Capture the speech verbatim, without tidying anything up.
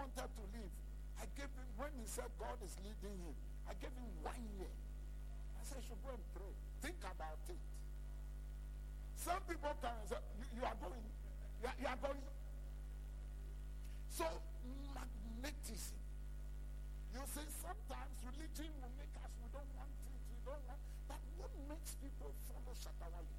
wanted to leave. I gave him, when he said God is leading him, I gave him one year. I said, you should go and pray. Think about it. Some people come and say, you, you are going. You are, you are going. So, magnetism. You see, sometimes religion will make us, we don't want it, we don't want. But what makes people follow Shatta Wale?